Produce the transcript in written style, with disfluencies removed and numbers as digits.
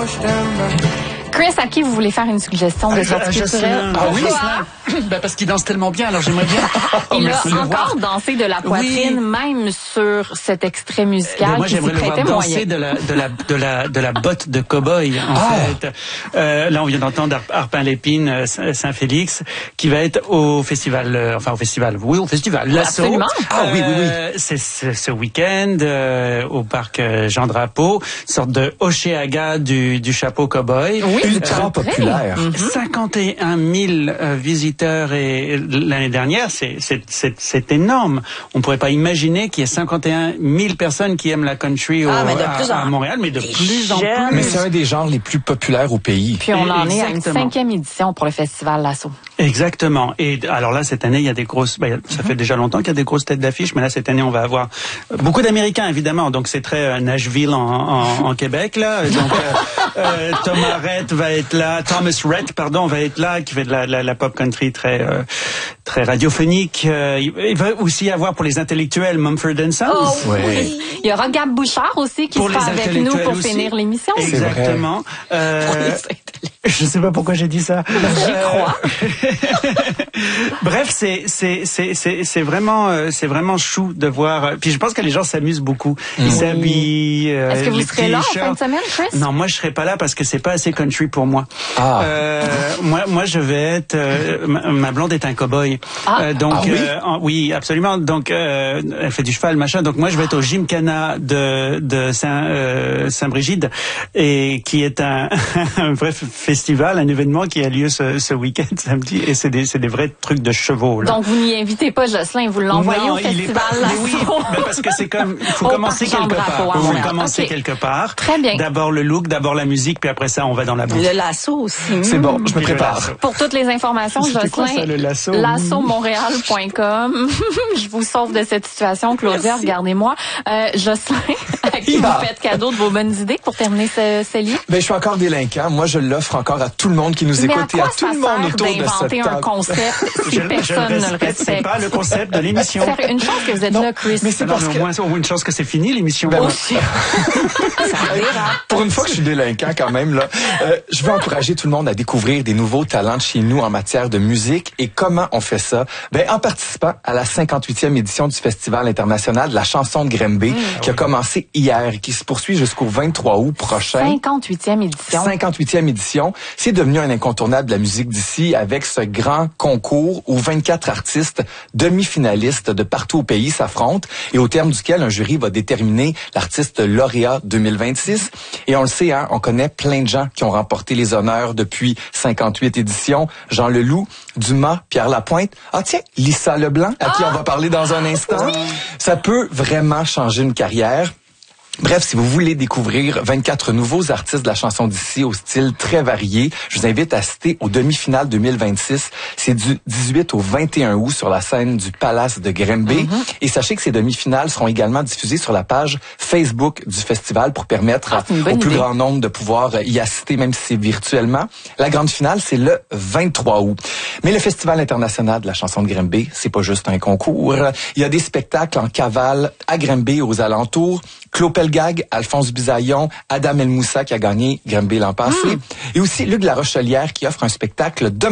Chris, à qui vous voulez faire une suggestion de sortie culturelle? Ah oui, parce qu'il danse tellement bien, alors j'aimerais bien. Il a encore dansé de la poitrine, même sur cet extrait musical. Moi, qui j'aimerais le voir danser de la botte de cow-boy, en fait. Là, on vient d'entendre Arpin-Lépine, Saint-Félix, qui va être au festival, au festival Lasso. Absolument. Oui. C'est ce week-end, au parc Jean Drapeau, sorte de Oceaga du chapeau cow-boy. Oui. Ultra populaire. 51 000 visiteurs et l'année dernière, c'est énorme. On pourrait pas imaginer qu'il y ait 51 000 personnes qui aiment la country à Montréal, mais de plus en plus. Mais c'est un des genres les plus populaires au pays. Puis on en est à une 5e édition pour le festival Lasso. Exactement. Et alors là, cette année, il y a des grosses. Ça fait déjà longtemps qu'il y a des grosses têtes d'affiche, mais là cette année, on va avoir beaucoup d'Américains évidemment. Donc c'est très Nashville en Québec là. Donc Thomas Rhett va être là, Thomas Rhett, pardon, va être là, qui fait de la pop country très radiophonique. Il va aussi y avoir pour les intellectuels Mumford & Sons. Oh, oui. Il y aura Gab Bouchard aussi qui sera avec nous pour finir l'émission. Exactement. Je sais pas pourquoi j'ai dit ça. J'y crois. Bref, c'est vraiment chou de voir. Puis je pense que les gens s'amusent beaucoup. Ils s'habillent. Est-ce que vous serez là en fin de semaine, Chris? Non, moi je serai pas là parce que c'est pas assez country pour moi. Moi je vais être. Ma blonde est un cow-boy. Oui, absolument. Donc elle fait du cheval, machin. Donc moi je vais être au Gymkhana de Saint-Brigide et qui est un vrai festival, un événement qui a lieu ce week-end samedi, et c'est des vrais trucs de chevaux. Là. Donc vous n'y invitez pas Jocelyn, vous l'envoyez au festival. Oui, mais parce que c'est comme, il faut commencer quelque part. Il faut commencer quelque part. Très bien. D'abord le look, d'abord la musique, puis après ça on va dans la bouffe. Le lasso aussi. C'est bon, je me prépare. Pour toutes les informations, Jocelyn, lassomontréal.com. Je vous sauve de cette situation, Claudia, regardez-moi. Jocelyn, à qui vous faites cadeau de vos bonnes idées pour terminer ce livre? Ben, je suis encore délinquant. Moi, je l'offre encore à tout le monde qui nous écoute et à tout le monde autour de cette table. Un concept si personne ne le respecte. C'est pas le concept de l'émission. C'est une chance que vous êtes là, Chris. Mais c'est parce que... au moins une chance que c'est fini l'émission. Aussi. Pour une fois que je suis délinquant quand même, là, je veux encourager tout le monde à découvrir des nouveaux talents de chez nous en matière de musique. Et comment on fait ça? Ben, en participant à la 58e édition du Festival international de la chanson de Grimby, qui a commencé hier et qui se poursuit jusqu'au 23 août prochain. 58e édition. 58e édition. C'est devenu un incontournable de la musique d'ici avec ce grand concours où 24 artistes demi-finalistes de partout au pays s'affrontent et au terme duquel un jury va déterminer l'artiste lauréat 2026. Et on le sait, hein, on connaît plein de gens qui ont remporté les honneurs depuis 58 éditions. Jean Leloup, Dumas, Pierre Lapointe. Ah tiens, Lisa Leblanc, à qui on va parler dans un instant. Oui. Ça peut vraiment changer une carrière. Bref, si vous voulez découvrir 24 nouveaux artistes de la chanson d'ici au style très varié, je vous invite à assister aux demi-finales 2026. C'est du 18 au 21 août sur la scène du Palace de Grimby. Et sachez que ces demi-finales seront également diffusées sur la page Facebook du festival pour permettre au plus grand nombre de pouvoir y assister, même si c'est virtuellement. La grande finale, c'est le 23 août. Mais le Festival international de la chanson de Grimby, c'est pas juste un concours. Il y a des spectacles en cavale à Grimby aux alentours. Claude Pelgag, Alphonse Bisaillon, Adam El Moussa qui a gagné Grimby l'an passé. Et aussi Luc Larochelière qui offre un spectacle demain